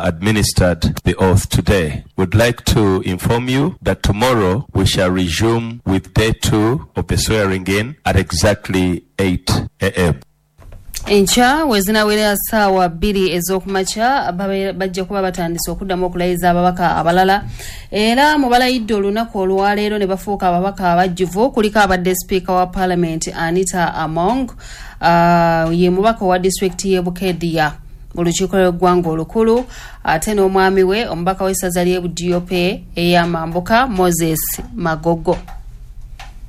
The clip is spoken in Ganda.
administered the oath today. We'd like to inform you that tomorrow we shall resume with day 2 of the swearing in at exactly 8 a.m. Encha wezinawera saawa 2 ez'okumakya bajja kuba batandise okuddamu okulayiza ababaka abalala era mu balayidde olunaku olwaleero ne bafuuka ababaka abajjuvu kuliko abadde speaker wa parliament Anita Among ye mubaka wa district y'e Bukedya mu lukiiko lw'eggwanga olukulu ate n'omwami we omubaka w'essaza ly'e Budyope ey'Amambuka Moses Magogo.